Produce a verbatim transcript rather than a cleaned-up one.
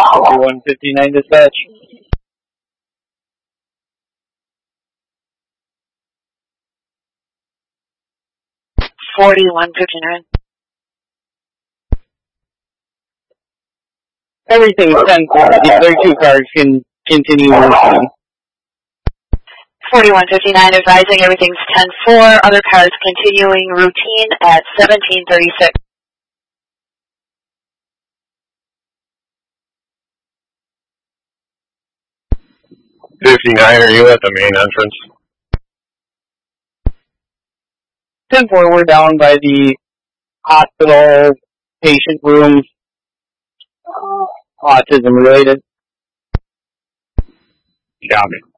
one fifty-nine dispatch. forty-one fifty-nine. Everything's ten four. The other two cars can continue routine. forty-one fifty-nine advising everything's ten four. Other cars continuing routine at seventeen thirty-six. fifty-nine, are you at the main entrance? ten four, we're down by the hospital patient room. Autism related. Copy.